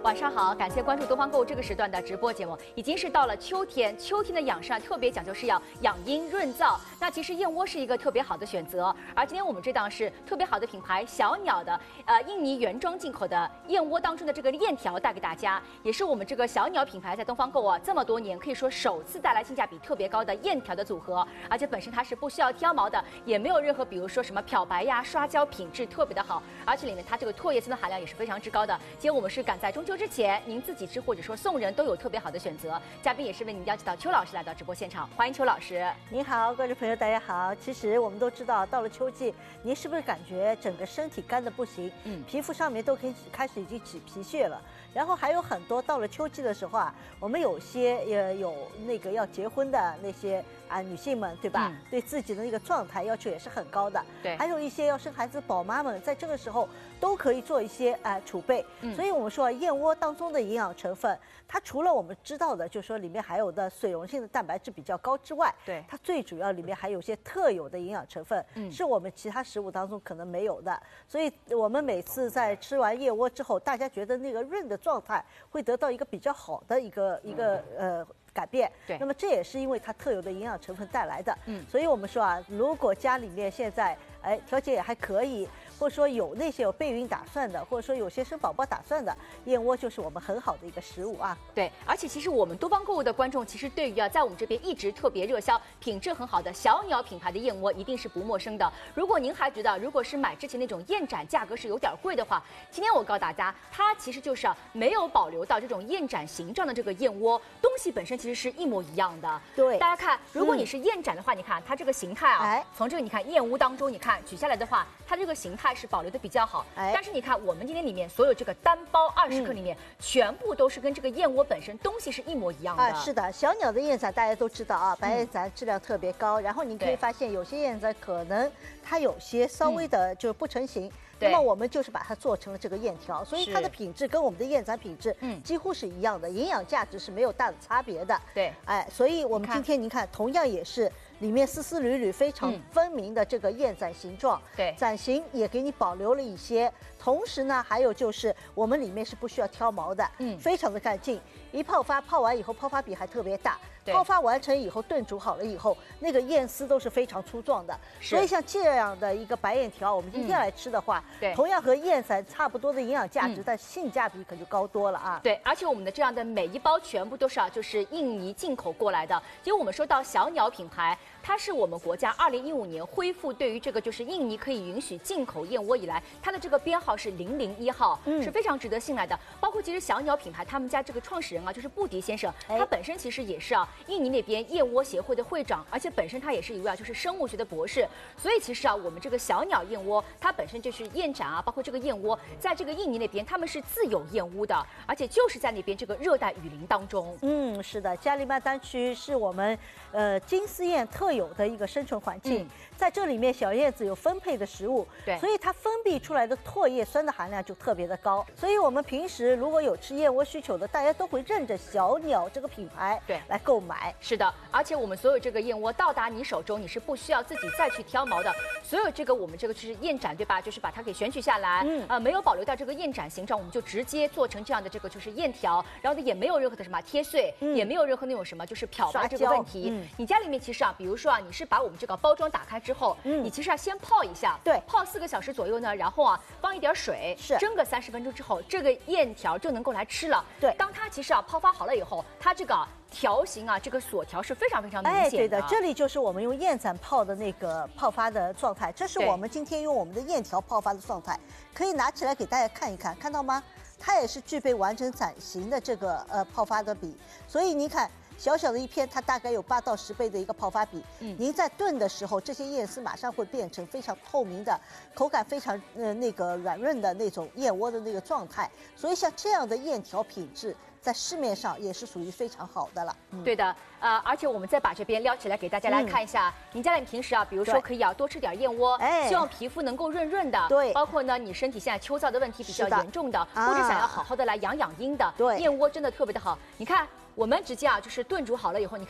晚上好，感谢关注东方购物这个时段的直播节目。已经是到了秋天，秋天的养生特别讲究是要养阴润燥。那其实燕窝是一个特别好的选择，而今天我们这档是特别好的品牌小鸟的印尼原装进口的燕窝当中的这个燕条带给大家，也是我们这个小鸟品牌在东方购这么多年可以说首次带来性价比特别高的燕条的组合，而且本身它是不需要挑毛的，也没有任何比如说什么漂白呀、刷胶，品质特别的好，而且里面它这个唾液酸的含量也是非常之高的。今天我们是赶在中秋之前，您自己吃或者说送人都有特别好的选择。嘉宾也是为您邀请到邱老师来到直播现场，欢迎邱老师。 您好，观众朋友，大家好。其实我们都知道，到了秋季，您是不是感觉整个身体干得不行？皮肤上面都可以开始已经起皮屑了。然后还有很多到了秋季的时候啊，我们有些也有那个要结婚的那些女性们，对吧？对自己的那个状态要求也是很高的。 对， 还有一些要生孩子宝妈们，在这个时候都可以做一些储备。所以我们说燕窝当中的营养成分，它除了我们知道的，就是说里面含有的水溶性的蛋白质比较高之外， 对， 它最主要里面还有一些特有的营养成分，是我们其他食物当中可能没有的。所以我们每次在吃完燕窝之后，大家觉得那个润的状态会得到一个比较好的一个改变。 对， 那么这也是因为它特有的营养成分带来的。所以我们说啊，如果家里面现在条件也还可以，或者说有那些有备孕打算的，或者说有些生宝宝打算的，燕窝就是我们很好的一个食物啊。 对，而且其实我们东方购物的观众其实对于在我们这边一直特别热销、品质很好的小鸟品牌的燕窝一定是不陌生的。如果您还觉得如果是买之前那种燕盏价格是有点贵的话，今天我告诉大家，它其实就是没有保留到这种燕盏形状的这个燕窝，东西本身其实是一模一样的。 对， 大家看，如果你是燕盏的话，你看它这个形态啊，从这个你看燕窝当中，你看取下来的话，它这个形态是保留的比较好。但是你看我们今天里面所有这个单包20克里面，全部都是跟这个燕窝本身东西是一模一样的。 是的，小鸟的燕盏大家都知道啊，白燕盏质量特别高。然后你可以发现有些燕盏可能它有些稍微的就不成形。那么我们就是把它做成了这个燕条，所以它的品质跟我们的燕盏品质几乎是一样的，营养价值是没有大的差别的。 对， 所以我们今天您看，同样也是里面丝丝缕缕非常分明的这个燕盏形状， 对， 盏形也给你保留了一些。同时呢，还有就是我们里面是不需要挑毛的，非常的干净。一泡完以后，泡发比还特别大。泡发完成以后，炖煮好了以后，那个燕丝都是非常粗壮的。所以像这样的一个白燕条，我们今天来吃的话，同样和燕盏差不多的营养价值，但性价比可就高多了啊。 对，而且我们的这样的每一包全部都是就是印尼进口过来的。因为我们说到小鸟品牌，它是我们国家2015年恢复对于这个就是印尼可以允许进口燕窝以来，它的这个编号是001号，是非常值得信赖的。包括其实小鸟品牌他们家这个创始人啊，就是布迪先生，他本身其实也是印尼那边燕窝协会的会长，而且本身他也是一位就是生物学的博士。所以其实我们这个小鸟燕窝，它本身就是燕盏包括这个燕窝，在这个印尼那边他们是自有燕屋的，而且就是在那边这个热带雨林当中。 是的，加里曼丹区是我们金丝燕特有的一个生存环境，在这里面小燕子有分配的食物， 对， 所以它分泌出来的唾液酸的含量就特别的高。所以我们平时如果有吃燕窝需求的，大家都会认着小鸟这个品牌来购买。 是的，而且我们所有这个燕窝到达你手中，你是不需要自己再去挑毛的。所有这个我们这个就是燕盏，对吧？就是把它给选取下来，没有保留到这个燕盏形状，我们就直接做成这样的这个就是燕条，然后呢也没有任何的什么贴碎，也没有任何那种什么就是漂白这个问题。你家里面其实比如说你是把我们这个包装打开之后，你其实要先泡一下， 对， 泡4个小时左右呢，然后放一点水，蒸个30分钟之后，这个燕条就能够来吃了。 对， 当它其实泡发好了以后，它这个条形这个锁条是非常非常明显的。 对的，这里就是我们用燕盏泡的那个泡发的状态，这是我们今天用我们的燕条泡发的状态，可以拿起来给大家看一看，看到吗？它也是具备完整盏形的这个泡发的比，所以您看。小小的一片，它大概有8到10倍的一个泡发比。您在炖的时候，这些燕丝马上会变成非常透明的，口感非常那个软润的那种燕窝的那个状态。所以像这样的燕条品质，在市面上也是属于非常好的了。 对的，而且我们再把这边撩起来给大家来看一下，您家里平时比如说可以多吃点燕窝，希望皮肤能够润润的。 对， 包括呢你身体现在秋燥的问题比较严重的，或者想要好好的来养养阴的， 对， 燕窝真的特别的好。你看。我们直接就是炖煮好了以后，你看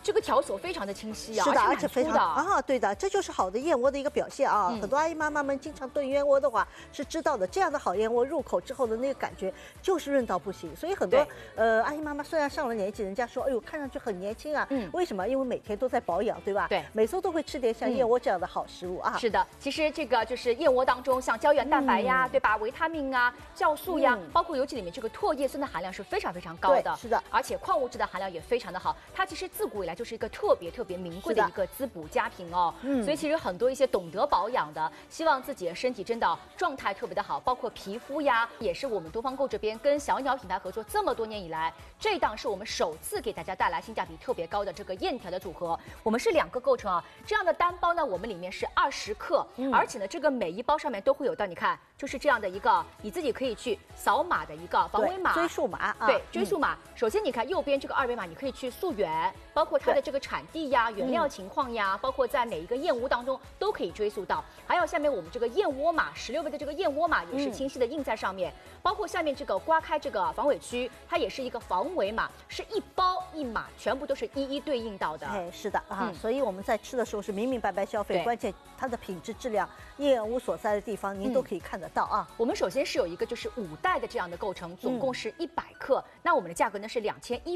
这个条索非常的清晰啊， 是的，而且非非常啊，对的，这就是好的燕窝的一个表现啊。很多阿姨妈妈们经常炖燕窝的话是知道的，这样的好燕窝入口之后的那个感觉就是润到不行。所以很多阿姨妈妈虽然上了年纪，人家说哎呦看上去很年轻啊，为什么？因为每天都在保养，对吧？ 对， 每周都会吃点像燕窝这样的好食物啊。 是的，其实这个就是燕窝当中像胶原蛋白呀，对吧？维他命啊、酵素呀，包括尤其里面这个唾液酸的含量是非常非常高的。 是的， 而且矿物质的含量也非常的好。它其实自古以来就是一个特别名贵的一个滋补佳品哦。所以其实很多一些懂得保养的，希望自己的身体真的状态特别的好，包括皮肤呀，也是我们东方购这边跟小鸟品牌合作这么多年以来，这档是我们首次给大家带来性价比特别高的这个燕条的组合。我们是2个构成啊，这样的单包呢，我们里面是20克，而且呢，这个每一包上面都会有到，你看，就是这样的一个你自己可以去扫码的一个防伪码、 追溯码啊。 对，追溯码。首先你看右边这个2维码，你可以去溯源，包括它的这个产地呀、原料情况呀，包括在哪一个燕窝当中都可以追溯到。还有下面我们这个燕窝码16位的这个燕窝码也是清晰的印在上面，包括下面这个刮开这个防伪区，它也是一个防伪码，是一包一码，全部都是一一对应到的。 哎，是的啊，所以我们在吃的时候是明白消费，关键它的品质质量、燕窝所在的地方您都可以看得到啊。 我们首先是有一个就是5袋的这样的构成，总共是100克，那我们的价格呢是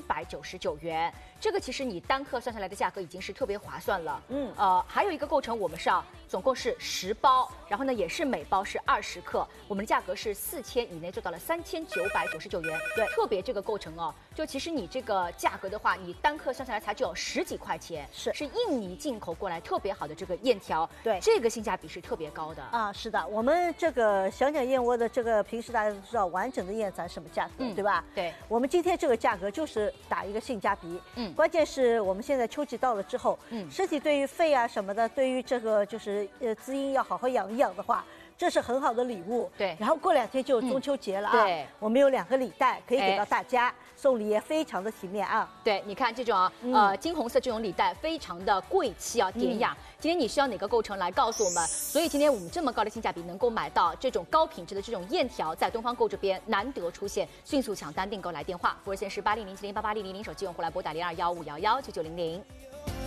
2199元，这个其实你单克算下来的价格已经是特别划算了。还有一个构成我们是总共是10包，然后呢也是每包是20克，我们的价格是4000以内做到了3999元。对，特别这个构成哦，就其实你这个价格的话，你单克算下来才只有10几块钱，是印尼进口过来特别好的这个燕条，对，这个性价比是特别高的啊。是的，我们这个小鸟燕窝的这个平时大家都知道完整的燕盏什么价格，对吧？ 对， 我们今天这个价格就是打一个性价比。关键是我们现在秋季到了之后，身体对于肺啊什么的，对于这个就是滋阴要好好养一养的话，这是很好的礼物。 对， 然后过2天就中秋节了啊。 对， 我们有2个礼袋可以给到大家，送礼也非常的体面啊。 对，你看这种金红色这种礼袋非常的贵气啊，典雅。今天你需要哪个构成来告诉我们？所以今天我们这么高的性价比能够买到这种高品质的这种燕条，在东方购这边难得出现，迅速抢单订购来电话，服务热线是8007088000，手机用户来拨打0215119900。